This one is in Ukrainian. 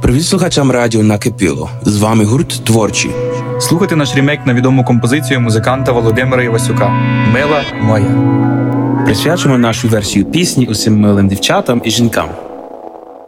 Привіт слухачам радіо «Накипіло». З вами гурт «Творчі». Слухайте наш ремейк на відому композицію музиканта Володимира Івасюка «Мила моя». Присвячуємо нашу версію пісні усім милим дівчатам і жінкам.